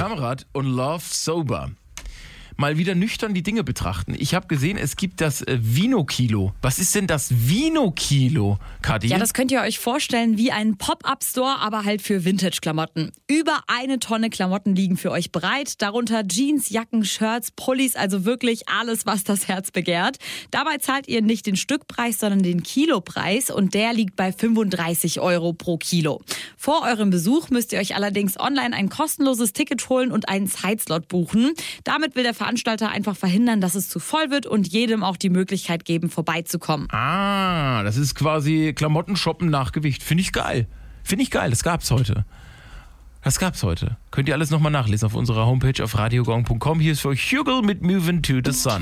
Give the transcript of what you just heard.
Kamerad und Love Sober. Mal wieder nüchtern die Dinge betrachten. Ich habe gesehen, es gibt das Vino-Kilo. Was ist denn das Vino-Kilo, Kathi? Ja, das könnt ihr euch vorstellen wie ein Pop-Up-Store, aber halt für Vintage-Klamotten. Über 1 Tonne Klamotten liegen für euch bereit. Darunter Jeans, Jacken, Shirts, Pullis, also wirklich alles, was das Herz begehrt. Dabei zahlt ihr nicht den Stückpreis, sondern den Kilopreis und der liegt bei 35 € pro Kilo. Vor eurem Besuch müsst ihr euch allerdings online ein kostenloses Ticket holen und einen Zeitslot buchen. Damit will der Veranstalter einfach verhindern, dass es zu voll wird und jedem auch die Möglichkeit geben, vorbeizukommen. Ah, das ist quasi Klamotten-Shoppen nach Gewicht. Finde ich geil. Das gab's heute. Könnt ihr alles nochmal nachlesen auf unserer Homepage auf radiogong.com. Hier ist für euch Hugel mit Moving to the Sun.